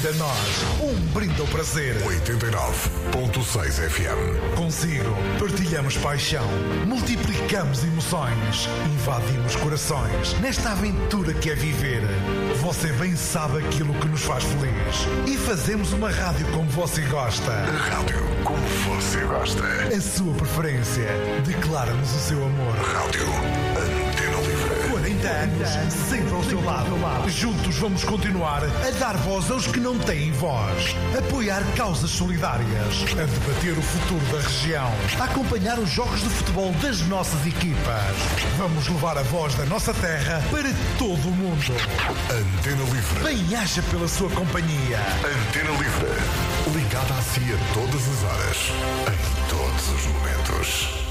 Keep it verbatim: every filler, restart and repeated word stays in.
brinde a nós, um brinde ao prazer. oitenta e nove ponto seis F M. Consigo partilhamos paixão, multiplicamos emoções, invadimos corações nesta aventura que é viver. Você bem sabe aquilo que nos faz feliz e fazemos uma rádio como você gosta. A rádio como você gosta. A sua preferência. Declara-nos o seu amor. Rádio Antena Livre. quarenta anos, sempre ao seu lado. Juntos vamos continuar a dar voz aos que não têm voz. Apoiar causas solidárias. A debater o futuro da região. A acompanhar os jogos de futebol das nossas equipas. Vamos levar a voz da nossa terra para todo o mundo. Antena Livre. Bem-aja pela sua companhia. Antena Livre. Ligada a si a todas as horas. Em todos os momentos.